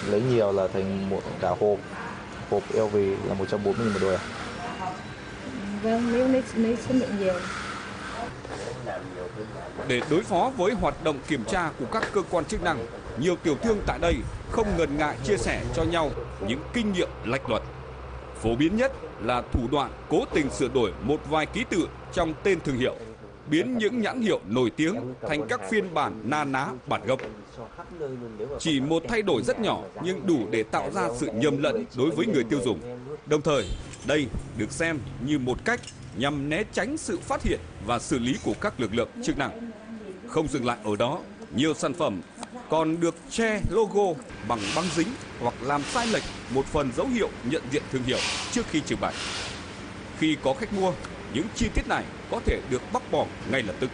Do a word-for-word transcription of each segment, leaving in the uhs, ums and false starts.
lấy nhiều là thành một cả hộp, hộp eo vì là một trăm bốn mươi nghìn một đôi à? Vâng, nếu lấy, lấy số lượng nhiều. Để đối phó với hoạt động kiểm tra của các cơ quan chức năng, nhiều tiểu thương tại đây không ngần ngại chia sẻ cho nhau những kinh nghiệm lách luật. Phổ biến nhất là thủ đoạn cố tình sửa đổi một vài ký tự trong tên thương hiệu, biến những nhãn hiệu nổi tiếng thành các phiên bản na ná bản gốc. Chỉ một thay đổi rất nhỏ nhưng đủ để tạo ra sự nhầm lẫn đối với người tiêu dùng. Đồng thời, đây được xem như một cách nhằm né tránh sự phát hiện và xử lý của các lực lượng chức năng. Không dừng lại ở đó, nhiều sản phẩm còn được che logo bằng băng dính hoặc làm sai lệch một phần dấu hiệu nhận diện thương hiệu trước khi trưng bày. Khi có khách mua, những chi tiết này có thể được bóc bỏ ngay lập tức.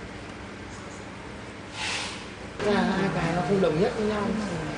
Hai cái nó không đồng nhất với nhau,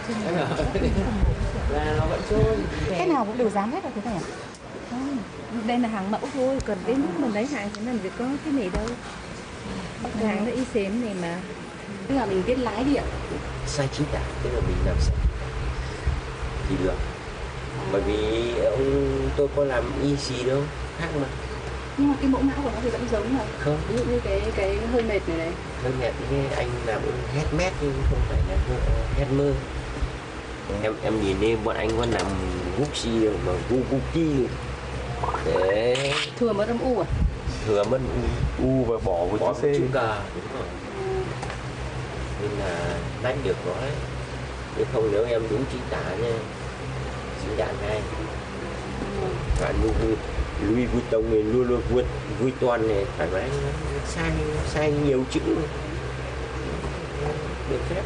là nó vẫn trôi. Cái nào cũng đều dám hết rồi thế này à? Không, đây là hàng mẫu thôi, còn đến lúc mình lấy hàng thì làm việc có cái này đâu. Hàng nó y xến này mà. Tức là mình viết lái đi ạ. Sai chính tả, tức là mình làm sai thì được. Bởi vì ông tôi có làm y gì đâu, khác mà. Nhưng mà cái mẫu mã của nó thì vẫn giống mà. Không. Ví dụ như cái cái hơi mệt này này. Hơi mệt thì anh làm handmade nhưng không phải là handmer. Em em nhìn đi, bọn anh có làm Gucci mà Gucci. Đấy. Thừa mất âm U à? Thừa mất U. U và bỏ với chữ C. Chữ cờ, đúng rồi. Nên là đánh được nó đấy. Nếu không nếu em đúng chính tả nha, chính đạn ngay. Và Louis Louis Vuitton này luôn luôn vượt vui toàn này phải nói sai sai nhiều chữ được phép.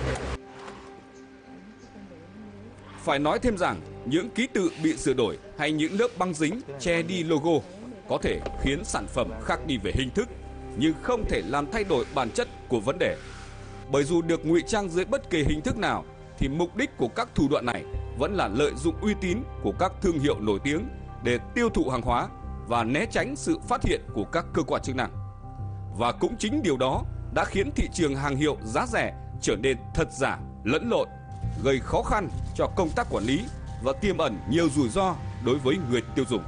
Phải nói thêm rằng những ký tự bị sửa đổi hay những lớp băng dính che đi logo có thể khiến sản phẩm khác đi về hình thức nhưng không thể làm thay đổi bản chất của vấn đề. Bởi dù được ngụy trang dưới bất kỳ hình thức nào thì mục đích của các thủ đoạn này vẫn là lợi dụng uy tín của các thương hiệu nổi tiếng để tiêu thụ hàng hóa và né tránh sự phát hiện của các cơ quan chức năng. Và cũng chính điều đó đã khiến thị trường hàng hiệu giá rẻ trở nên thật giả, lẫn lộn, gây khó khăn cho công tác quản lý và tiềm ẩn nhiều rủi ro đối với người tiêu dùng.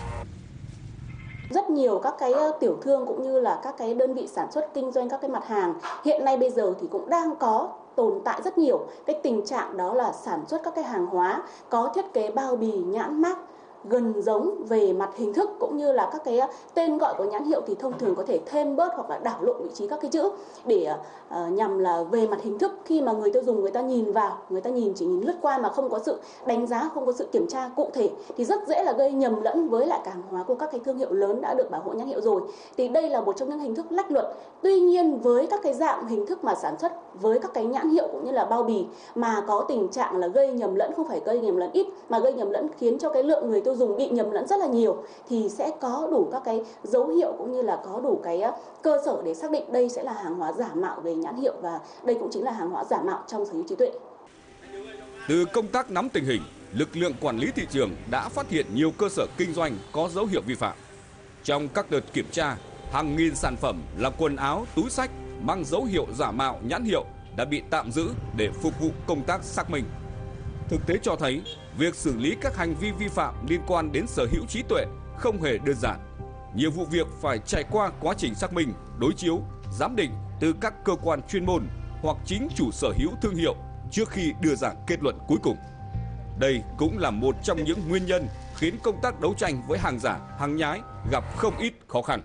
Rất nhiều các cái tiểu thương cũng như là các cái đơn vị sản xuất kinh doanh các cái mặt hàng hiện nay bây giờ thì cũng đang có tồn tại rất nhiều cái tình trạng đó là sản xuất các cái hàng hóa có thiết kế bao bì nhãn mác gần giống về mặt hình thức cũng như là các cái tên gọi của nhãn hiệu thì thông thường có thể thêm bớt hoặc là đảo lộn vị trí các cái chữ để uh, nhằm là về mặt hình thức khi mà người tiêu dùng người ta nhìn vào, người ta nhìn chỉ nhìn lướt qua mà không có sự đánh giá, không có sự kiểm tra cụ thể thì rất dễ là gây nhầm lẫn với lại cả hàng hóa của các cái thương hiệu lớn đã được bảo hộ nhãn hiệu rồi. Thì đây là một trong những hình thức lách luật. Tuy nhiên với các cái dạng hình thức mà sản xuất với các cái nhãn hiệu cũng như là bao bì mà có tình trạng là gây nhầm lẫn, không phải gây nhầm lẫn ít mà gây nhầm lẫn khiến cho cái lượng người tiêu dùng bị nhầm lẫn rất là nhiều thì sẽ có đủ các cái dấu hiệu cũng như là có đủ cái cơ sở để xác định đây sẽ là hàng hóa giả mạo về nhãn hiệu và đây cũng chính là hàng hóa giả mạo trong sở hữu trí tuệ. Từ công tác nắm tình hình, lực lượng quản lý thị trường đã phát hiện nhiều cơ sở kinh doanh có dấu hiệu vi phạm. Trong các đợt kiểm tra, hàng nghìn sản phẩm là quần áo, túi xách mang dấu hiệu giả mạo nhãn hiệu đã bị tạm giữ để phục vụ công tác xác minh. Thực tế cho thấy, việc xử lý các hành vi vi phạm liên quan đến sở hữu trí tuệ không hề đơn giản. Nhiều vụ việc phải trải qua quá trình xác minh, đối chiếu, giám định từ các cơ quan chuyên môn hoặc chính chủ sở hữu thương hiệu trước khi đưa ra kết luận cuối cùng. Đây cũng là một trong những nguyên nhân khiến công tác đấu tranh với hàng giả, hàng nhái gặp không ít khó khăn.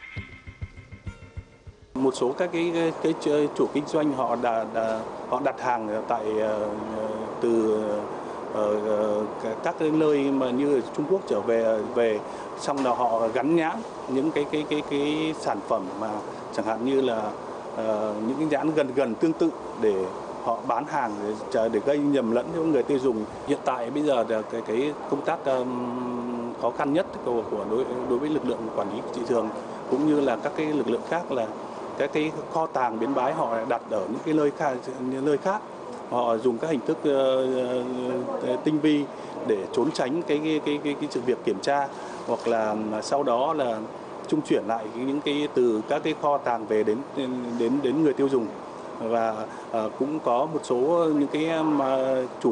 Một số các cái, cái, cái chủ kinh doanh họ đã, đã họ đặt hàng tại từ uh, các cái nơi mà như Trung Quốc trở về về xong là họ gắn nhãn những cái cái cái cái sản phẩm mà chẳng hạn như là uh, những cái nhãn gần gần tương tự để họ bán hàng để, để gây nhầm lẫn cho người tiêu dùng. Hiện tại bây giờ là cái cái công tác um, khó khăn nhất của, của đối đối với lực lượng quản lý thị trường cũng như là các cái lực lượng khác là các cái kho tàng bến bái họ đặt ở những cái nơi khác, nơi khác. Họ dùng các hình thức uh, tinh vi để trốn tránh cái cái cái cái, cái sự việc kiểm tra hoặc là sau đó là trung chuyển lại những cái từ các cái kho tàng về đến đến đến người tiêu dùng và uh, cũng có một số những cái um, chủ